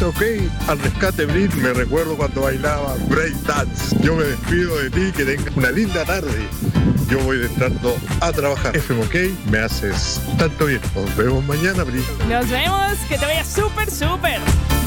ok, al rescate Brit, me recuerdo cuando bailaba break dance. Yo me despido de ti, que tengas una linda tarde. Yo voy entrando a trabajar. FMK, me haces tanto bien. Nos vemos mañana, Brit. Nos vemos, que te vaya súper, súper.